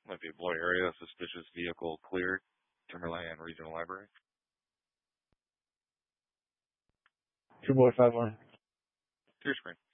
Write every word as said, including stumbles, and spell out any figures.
Might be Bloy area. Suspicious vehicle cleared. Timberland Regional Library. Two boy five one. Clear screen.